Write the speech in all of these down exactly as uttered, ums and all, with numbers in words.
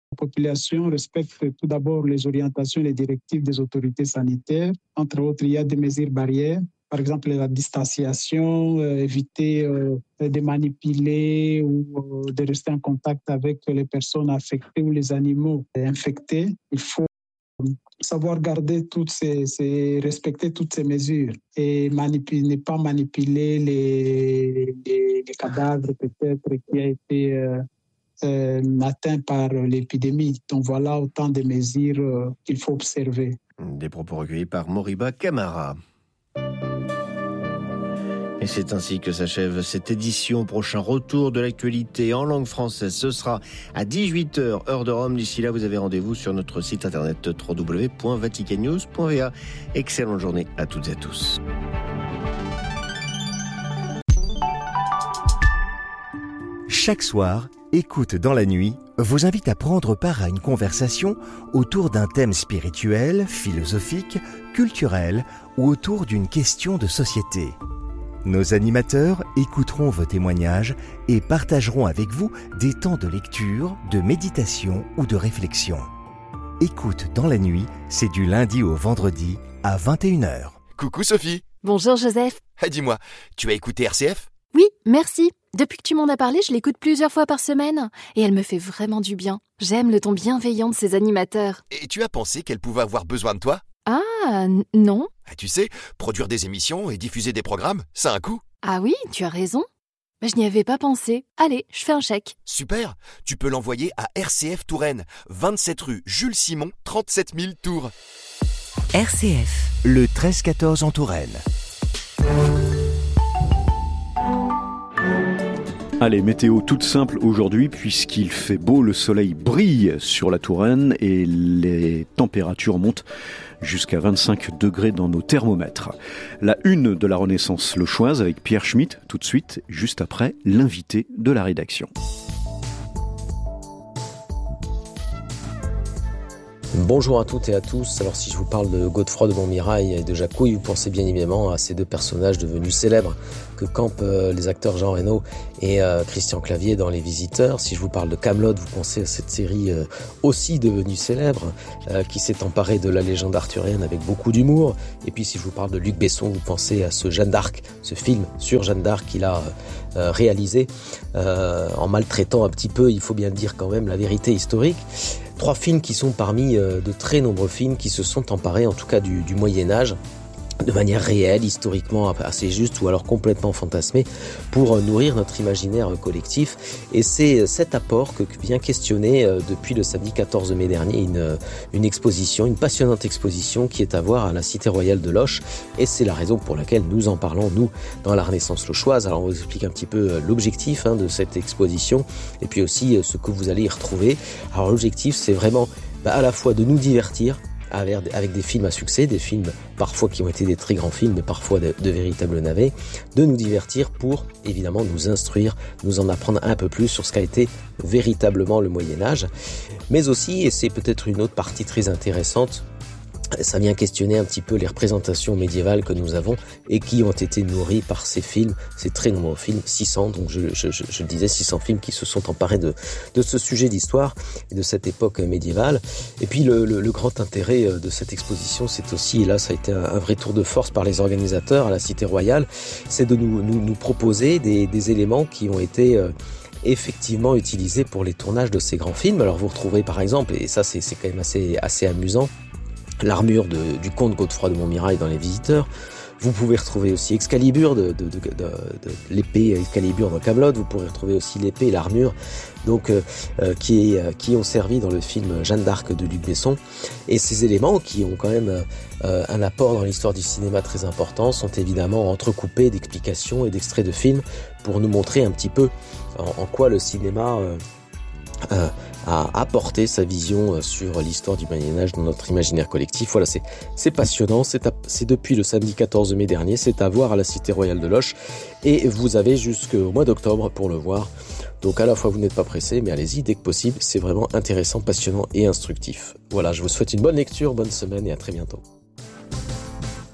La population respecte tout d'abord les orientations et les directives des autorités sanitaires. Entre autres, il y a des mesures barrières. Par exemple, la distanciation, euh, éviter euh, de manipuler ou euh, de rester en contact avec les personnes affectées ou les animaux infectés. Il faut savoir garder toutes ces, ces, respecter toutes ces mesures et manipuler, ne pas manipuler les, les, les cadavres peut-être qui a été euh, euh, atteint par l'épidémie. Donc voilà autant de mesures euh, qu'il faut observer. Des propos recueillis par Moriba Camara. Et c'est ainsi que s'achève cette édition. Prochain retour de l'actualité en langue française, ce sera à dix-huit heures, heure de Rome. D'ici là, vous avez rendez-vous sur notre site internet w w w point vatican news point v a. Excellente journée à toutes et à tous. Chaque soir, Écoute dans la nuit vous invite à prendre part à une conversation autour d'un thème spirituel, philosophique, culturel ou autour d'une question de société. Nos animateurs écouteront vos témoignages et partageront avec vous des temps de lecture, de méditation ou de réflexion. Écoute dans la nuit, c'est du lundi au vendredi à vingt et une heures. Coucou Sophie. Bonjour Joseph. Ah, dis-moi, tu as écouté R C F ? Oui, merci. Depuis que tu m'en as parlé, je l'écoute plusieurs fois par semaine. Et elle me fait vraiment du bien. J'aime le ton bienveillant de ses animateurs. Et tu as pensé qu'elle pouvait avoir besoin de toi ? Ah, n- non. Ah, tu sais, produire des émissions et diffuser des programmes, ça a un coût. Ah oui, tu as raison. Mais je n'y avais pas pensé. Allez, je fais un chèque. Super. Tu peux l'envoyer à R C F Touraine, vingt-sept rue Jules Simon, trente-sept mille Tours. R C F, le treize quatorze en Touraine. Allez, météo toute simple aujourd'hui puisqu'il fait beau, le soleil brille sur la Touraine et les températures montent jusqu'à vingt-cinq degrés dans nos thermomètres. La une de la Renaissance lochoise avec Pierre Schmitt, tout de suite, juste après l'invité de la rédaction. Bonjour à toutes et à tous. Alors si je vous parle de Godefroy de Montmirail et de Jacouille, vous pensez bien évidemment à ces deux personnages devenus célèbres que campent euh, les acteurs Jean Reno et euh, Christian Clavier dans Les Visiteurs. Si je vous parle de Kaamelott, vous pensez à cette série euh, aussi devenue célèbre euh, qui s'est emparée de la légende arthurienne avec beaucoup d'humour. Et puis si je vous parle de Luc Besson, vous pensez à ce Jeanne d'Arc, ce film sur Jeanne d'Arc qu'il a euh, réalisé euh, en maltraitant un petit peu, il faut bien dire quand même, la vérité historique. Trois films qui sont parmi euh, de très nombreux films qui se sont emparés en tout cas du, du Moyen-Âge de manière réelle, historiquement assez juste ou alors complètement fantasmée pour euh, nourrir notre imaginaire euh, collectif. Et c'est cet apport que vient questionner euh, depuis le samedi quatorze mai dernier une, euh, une exposition, une passionnante exposition qui est à voir à la Cité Royale de Loches. Et c'est la raison pour laquelle nous en parlons, nous, dans la Renaissance lochoise. Alors on vous explique un petit peu euh, l'objectif hein, de cette exposition et puis aussi euh, ce que vous allez y retrouver. Alors l'objectif, c'est vraiment bah, à la fois de nous divertir, avec des films à succès, des films parfois qui ont été des très grands films, mais parfois de, de véritables navets, de nous divertir pour évidemment nous instruire, nous en apprendre un peu plus sur ce qu'a été véritablement le Moyen-Âge, mais aussi, et c'est peut-être une autre partie très intéressante, ça vient questionner un petit peu les représentations médiévales que nous avons et qui ont été nourries par ces films, ces très nombreux films, six cents, donc je, je, je, je le disais, six cents films qui se sont emparés de, de ce sujet d'histoire et de cette époque médiévale. Et puis le, le, le grand intérêt de cette exposition, c'est aussi, et là ça a été un, un vrai tour de force par les organisateurs à la Cité Royale, c'est de nous, nous, nous proposer des, des éléments qui ont été... Euh, effectivement utilisés pour les tournages de ces grands films. Alors vous retrouverez par exemple, et ça c'est, c'est quand même assez, assez amusant, l'armure de, du comte Godefroy de Montmirail dans Les Visiteurs. Vous pouvez retrouver aussi Excalibur, de, de, de, de, de l'épée Excalibur dans Kaamelott. Vous pourrez retrouver aussi l'épée et l'armure, donc euh, qui, est, qui ont servi dans le film Jeanne d'Arc de Luc Besson. Et ces éléments qui ont quand même euh, un apport dans l'histoire du cinéma très important sont évidemment entrecoupés d'explications et d'extraits de films pour nous montrer un petit peu en, en quoi le cinéma euh, euh, a apporté sa vision sur l'histoire du Moyen-Âge dans notre imaginaire collectif. Voilà, c'est, c'est passionnant, c'est, à, c'est depuis le samedi quatorze mai dernier, c'est à voir à la Cité Royale de Loches, et vous avez jusqu'au mois d'octobre pour le voir. Donc à la fois vous n'êtes pas pressé, mais allez-y dès que possible, c'est vraiment intéressant, passionnant et instructif. Voilà, je vous souhaite une bonne lecture, bonne semaine et à très bientôt.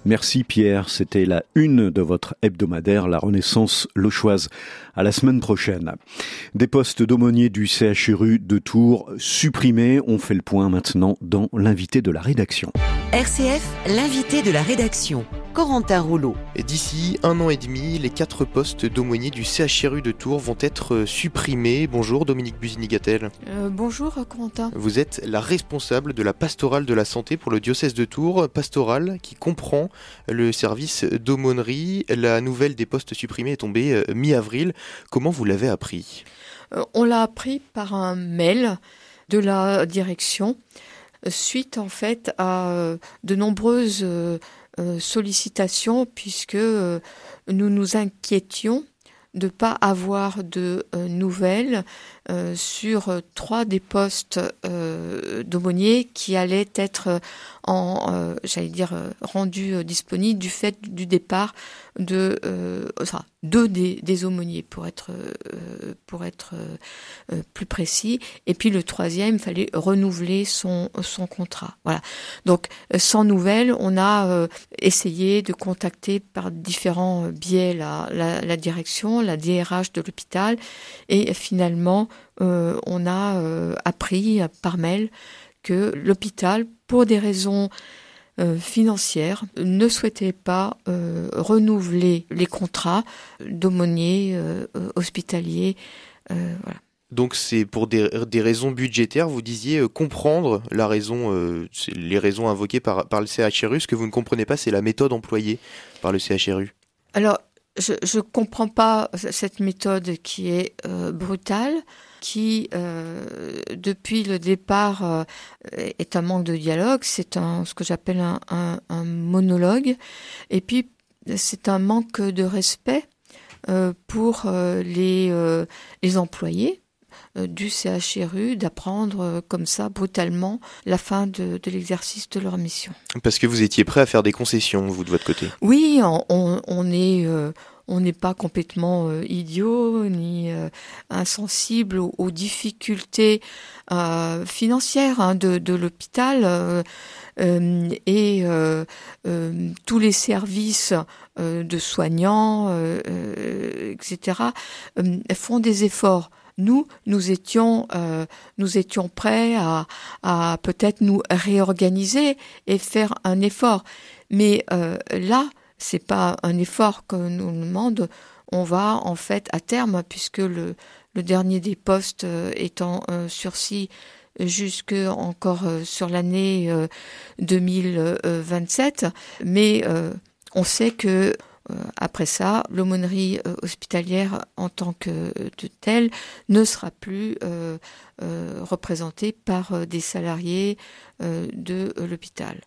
Merci Pierre, c'était la une de votre hebdomadaire La Renaissance Lochoise. À la semaine prochaine. Des postes d'aumônier du C H R U de Tours supprimés. On fait le point maintenant dans l'invité de la rédaction. R C F, l'invité de la rédaction. Corentin Rouleau. Et d'ici un an et demi, les quatre postes d'aumônier du C H R U de Tours vont être supprimés. Bonjour Dominique Busini-Gattel. Euh, bonjour Corentin. Vous êtes la responsable de la pastorale de la santé pour le diocèse de Tours, pastorale qui comprend le service d'aumônerie. La nouvelle des postes supprimés est tombée mi-avril. Comment vous l'avez appris ? euh, On l'a appris par un mail de la direction, suite en fait à euh, de nombreuses euh, euh, sollicitations, puisque euh, nous nous inquiétions de ne pas avoir de euh, nouvelles euh, sur euh, trois des postes euh, d'aumôniers qui allaient être en, euh, j'allais dire, euh, rendus euh, disponibles du fait du départ de, euh, enfin, deux des, des aumôniers pour être, euh, pour être euh, plus précis. Et puis le troisième, il fallait renouveler son, son contrat. Voilà. Donc, sans nouvelles, on a euh, essayé de contacter par différents biais la, la, la direction, la D R H de l'hôpital, et finalement, euh, on a euh, appris par mail que l'hôpital, pour des raisons euh, financières, ne souhaitait pas euh, renouveler les contrats d'aumôniers euh, hospitaliers. Euh, voilà. Donc c'est pour des, des raisons budgétaires, vous disiez euh, comprendre la raison, euh, les raisons invoquées par, par le C H R U. Ce que vous ne comprenez pas, c'est la méthode employée par le C H R U. Alors, je ne comprends pas cette méthode qui est euh, brutale, qui, euh, depuis le départ, euh, est un manque de dialogue. C'est un, ce que j'appelle un, un, un monologue. Et puis, c'est un manque de respect euh, pour euh, les, euh, les employés euh, du C H R U d'apprendre euh, comme ça, brutalement, la fin de, de l'exercice de leur mission. Parce que vous étiez prêt à faire des concessions, vous, de votre côté. Oui, on, on, on est... Euh, On n'est pas complètement euh, idiot ni euh, insensible aux, aux difficultés euh, financières hein, de, de l'hôpital euh, euh, et euh, euh, tous les services euh, de soignants, euh, euh, et cetera, euh, font des efforts. Nous, nous étions, euh, nous étions prêts à, à peut-être nous réorganiser et faire un effort. Mais euh, là, c'est pas un effort que nous demande. On va en fait à terme, puisque le, le dernier des postes euh, est en euh, sursis jusque encore euh, sur l'année euh, deux mille vingt-sept. Mais euh, on sait que euh, après ça, l'aumônerie euh, hospitalière en tant que de telle ne sera plus euh, euh, représentée par euh, des salariés euh, de euh, l'hôpital.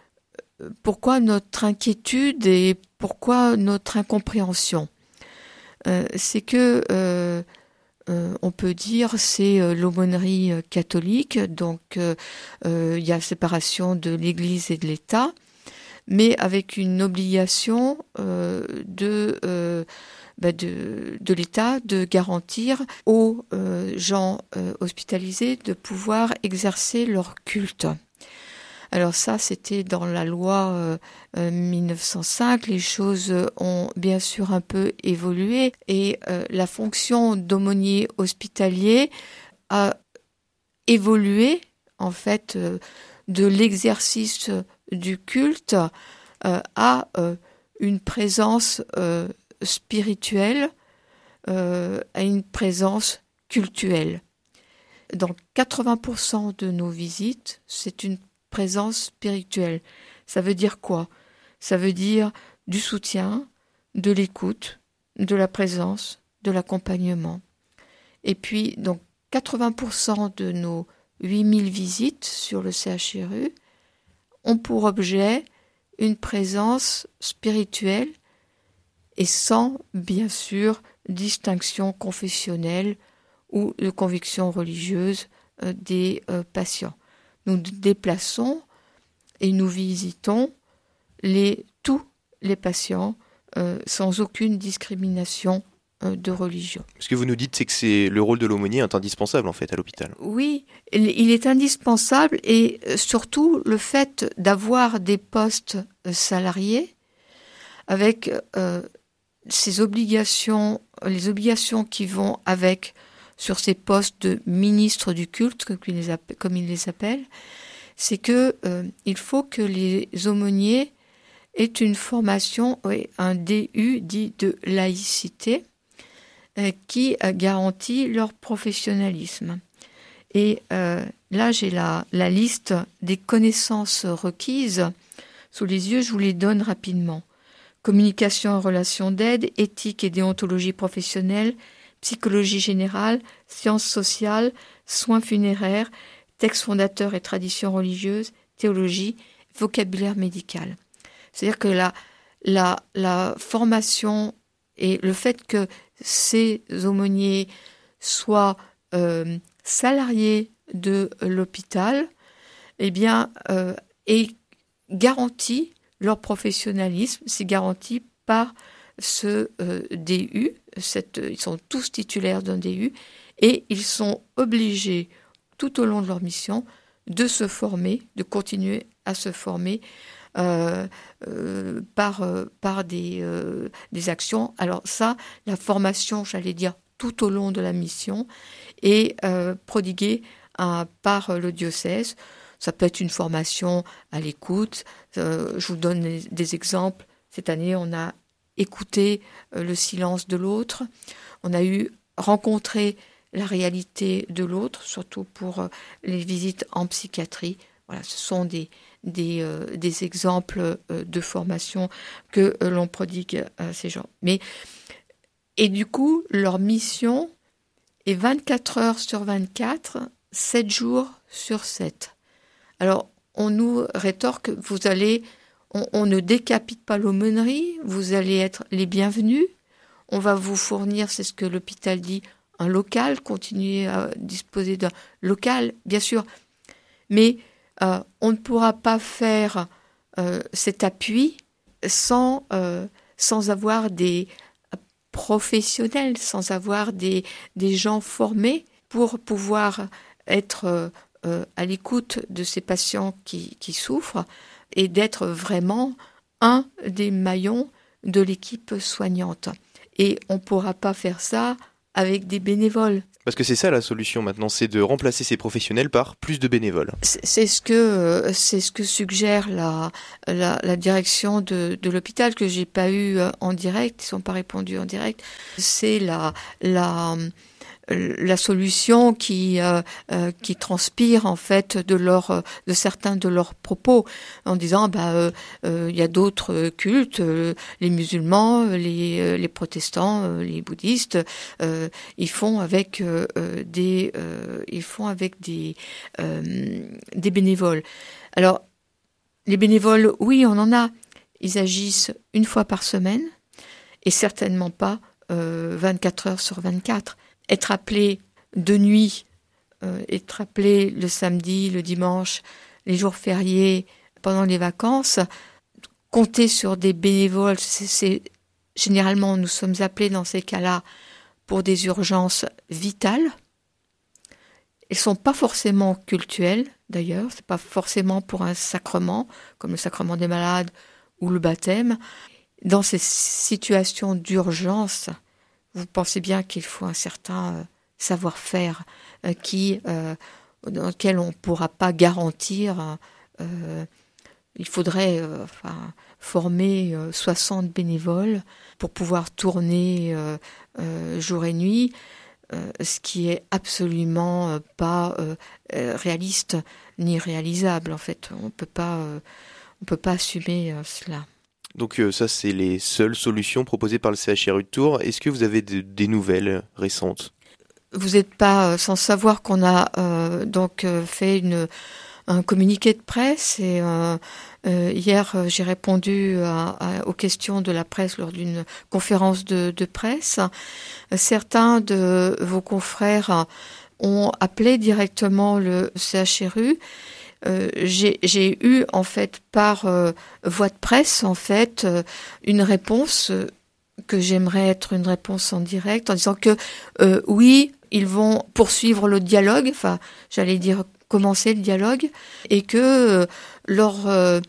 Pourquoi notre inquiétude et pourquoi notre incompréhension ? euh, C'est que, euh, euh, on peut dire, c'est euh, l'aumônerie catholique, donc euh, euh, il y a séparation de l'Église et de l'État, mais avec une obligation euh, de, euh, bah de, de l'État de garantir aux euh, gens euh, hospitalisés de pouvoir exercer leur culte. Alors ça, c'était dans la loi euh, euh, mille neuf cent cinq. Les choses ont bien sûr un peu évolué et euh, la fonction d'aumônier hospitalier a évolué en fait euh, de l'exercice du culte euh, à euh, une présence euh, spirituelle, euh, à une présence cultuelle. Dans quatre-vingts pour cent de nos visites, c'est une présence spirituelle. Ça veut dire quoi ? Ça veut dire du soutien, de l'écoute, de la présence, de l'accompagnement. Et puis, donc, quatre-vingts pour cent de nos huit mille visites sur le C H R U ont pour objet une présence spirituelle et sans, bien sûr, distinction confessionnelle ou de conviction religieuse euh, des euh, patients. Nous déplaçons et nous visitons les, tous les patients euh, sans aucune discrimination euh, de religion. Ce que vous nous dites, c'est que c'est, le rôle de l'aumônier est indispensable en fait à l'hôpital. Oui, il est indispensable et surtout le fait d'avoir des postes salariés, avec euh, ces obligations, les obligations qui vont avec sur ces postes de ministre du culte, comme ils les appellent, comme ils les appellent, c'est que euh, il faut que les aumôniers aient une formation, oui, un D U dit de laïcité, euh, qui euh, garantit leur professionnalisme. Et euh, là, j'ai la, la liste des connaissances requises sous les yeux, je vous les donne rapidement. Communication en relation d'aide, éthique et déontologie professionnelle, psychologie générale, sciences sociales, soins funéraires, textes fondateurs et traditions religieuses, théologie, vocabulaire médical. C'est-à-dire que la, la, la formation et le fait que ces aumôniers soient euh, salariés de l'hôpital, eh bien, euh, est garanti. Leur professionnalisme, c'est garanti par ce euh, D U. Cette, ils sont tous titulaires d'un D U et ils sont obligés, tout au long de leur mission, de se former, de continuer à se former euh, euh, par, euh, par des, euh, des actions. Alors ça, la formation, j'allais dire, tout au long de la mission est euh, prodiguée euh, par le diocèse. Ça peut être une formation à l'écoute. Euh, je vous donne des, des exemples. Cette année, on a écouté euh, le silence de l'autre. On a eu rencontré la réalité de l'autre, surtout pour euh, les visites en psychiatrie. Voilà, ce sont des, des, euh, des exemples euh, de formation que euh, l'on prodigue à ces gens. Mais, et du coup, leur mission est vingt-quatre heures sur vingt-quatre, sept jours sur sept. Alors, on nous rétorque, vous allez, on, on ne décapite pas l'aumônerie, vous allez être les bienvenus, on va vous fournir, c'est ce que l'hôpital dit, un local, continuer à disposer d'un local, bien sûr, mais euh, on ne pourra pas faire euh, cet appui sans, euh, sans avoir des professionnels, sans avoir des, des gens formés pour pouvoir être euh, Euh, à l'écoute de ces patients qui, qui souffrent et d'être vraiment un des maillons de l'équipe soignante. Et on ne pourra pas faire ça avec des bénévoles. Parce que c'est ça la solution maintenant, c'est de remplacer ces professionnels par plus de bénévoles. C'est, c'est, ce, que, euh, c'est ce que suggère la, la, la direction de, de l'hôpital, que je n'ai pas eu en direct, ils ne sont pas répondus en direct. C'est la... la la solution qui euh, euh, qui transpire en fait de leur de certains de leurs propos en disant bah euh, euh, il y a d'autres cultes, euh, les musulmans, les euh, les protestants, euh, les bouddhistes, euh, ils font avec euh, des euh, ils font avec des euh, des bénévoles. Alors les bénévoles, oui, on en a. Ils agissent une fois par semaine et certainement pas euh, vingt-quatre heures sur vingt-quatre. Être appelé de nuit, euh, être appelé le samedi, le dimanche, les jours fériés, pendant les vacances, compter sur des bénévoles, c'est, c'est généralement nous sommes appelés dans ces cas-là pour des urgences vitales. Elles sont pas forcément cultuelles d'ailleurs, c'est pas forcément pour un sacrement comme le sacrement des malades ou le baptême. Dans ces situations d'urgence, vous pensez bien qu'il faut un certain euh, savoir-faire euh, qui, euh, dans lequel on ne pourra pas garantir. Euh, il faudrait euh, enfin, former euh, soixante bénévoles pour pouvoir tourner euh, euh, jour et nuit, euh, ce qui est absolument euh, pas euh, réaliste ni réalisable. En fait, on peut pas, euh, on peut pas assumer euh, cela. Donc euh, ça, c'est les seules solutions proposées par le C H R U de Tours. Est-ce que vous avez de, des nouvelles récentes ? Vous n'êtes pas euh, sans savoir qu'on a euh, donc euh, fait une, un communiqué de presse et euh, euh, hier euh, j'ai répondu à, à, aux questions de la presse lors d'une conférence de, de presse. Certains de vos confrères ont appelé directement le C H R U. Euh, j'ai, j'ai eu en fait par euh, voie de presse en fait euh, une réponse euh, que j'aimerais être une réponse en direct en disant que euh, oui ils vont poursuivre le dialogue, enfin j'allais dire commencer le dialogue et que euh, leur euh,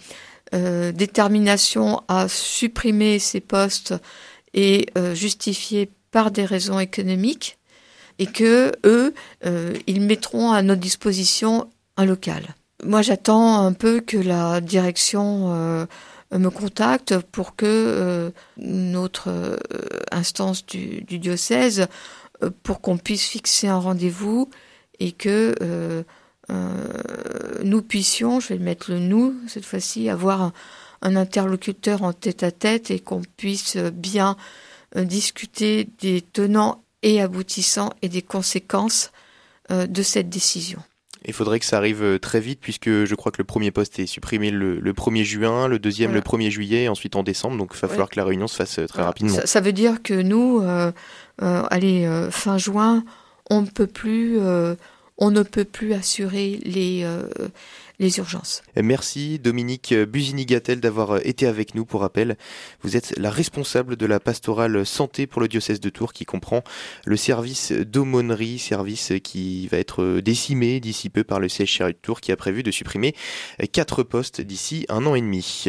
euh, détermination à supprimer ces postes est euh, justifiée par des raisons économiques et que eux, euh, ils mettront à notre disposition un local. Moi, j'attends un peu que la direction euh, me contacte pour que euh, notre euh, instance du, du diocèse, euh, pour qu'on puisse fixer un rendez-vous et que euh, euh, nous puissions, je vais le mettre le nous cette fois-ci, avoir un, un interlocuteur en tête-à-tête et qu'on puisse bien euh, discuter des tenants et aboutissants et des conséquences euh, de cette décision. Il faudrait que ça arrive très vite puisque je crois que le premier poste est supprimé le, le premier juin, le deuxième voilà. le premier juillet et ensuite en décembre. Donc il va ouais. falloir que la réunion se fasse très voilà. rapidement. Ça, ça veut dire que nous, euh, euh, allez, euh, fin juin, on ne peut plus, euh, on ne peut plus assurer les, euh, les urgences. Merci Dominique Busini-Gattel d'avoir été avec nous. Pour rappel, vous êtes la responsable de la pastorale santé pour le diocèse de Tours qui comprend le service d'aumônerie, service qui va être décimé d'ici peu par le C H R U de Tours qui a prévu de supprimer quatre postes d'ici un an et demi.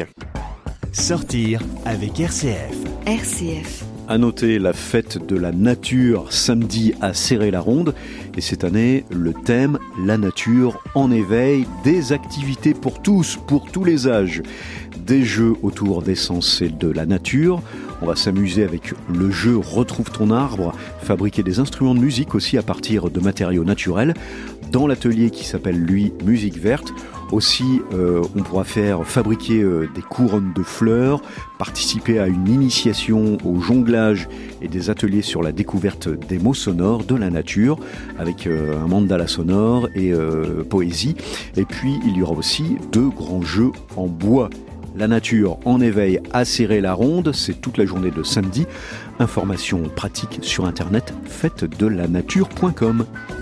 Sortir avec R C F. R C F. À noter la fête de la nature samedi à Céré-la-Ronde. Et cette année, le thème, la nature en éveil, des activités pour tous, pour tous les âges. Des jeux autour des sens et de la nature. On va s'amuser avec le jeu Retrouve ton arbre, fabriquer des instruments de musique aussi à partir de matériaux naturels. Dans l'atelier qui s'appelle, lui, Musique Verte, aussi euh, on pourra faire fabriquer euh, des couronnes de fleurs, participer à une initiation au jonglage et des ateliers sur la découverte des mots sonores de la nature, avec euh, un mandala sonore et euh, poésie. Et puis il y aura aussi deux grands jeux en bois. La nature en éveil à Céré-la-Ronde, c'est toute la journée de samedi. Informations pratiques sur internet, fête de la nature point com.